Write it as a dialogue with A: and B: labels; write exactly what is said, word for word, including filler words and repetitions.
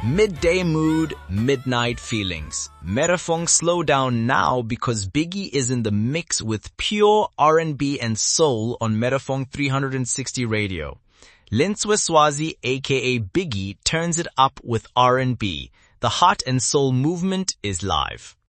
A: Midday mood, midnight feelings. Metafong slow down now because Biggie is in the mix with pure R and B and soul on Metafong three sixty radio. Linswe Swazi aka Biggie turns it up with R and B. The heart and soul movement is live.